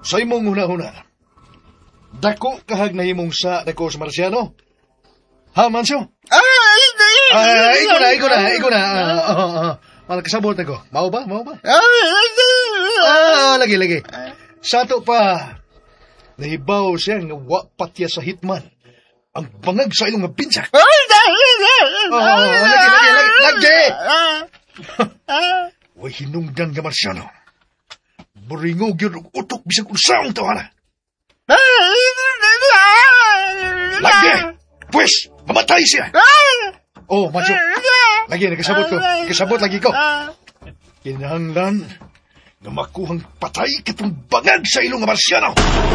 Sa imong huna-huna, dako kahag na imong sa dako sa Marciano? Ha, Mansyo? Iko na. Malakasabot ako. Mao ba? Lagi. Sato pa, nahibaw siya nga wapatya sa hitman. Ang bangag sa ilong nga pinsak. Lagi! Way hinungdan nga Marciano. Buringog yun og utok bisag unsaong tawana. Lagi! Pues, mamatay siya! Oh, Macho. Lagi, nagkasabot lagi ko. Kinahanglan na makuhang patay kitong bangag sa ilong nga Marciano.